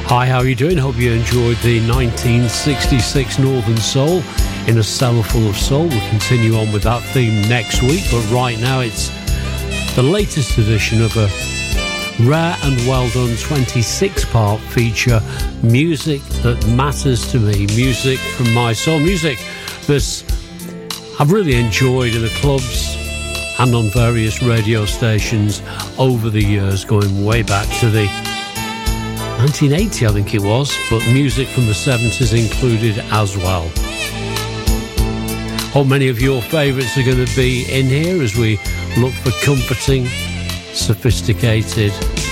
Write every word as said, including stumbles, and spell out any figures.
Hi, how are you doing? Hope you enjoyed the nineteen sixty-six Northern Soul in a cellar full of soul. We'll continue on with that theme next week, but right now it's the latest edition of a rare and well done twenty-six part feature, music that matters to me, music from my soul, music that I've really enjoyed in the clubs and on various radio stations over the years, going way back to the nineteen eighty, I think it was, but music from the seventies included as well. Hope many of your favourites are going to be in here as we look for comforting, sophisticated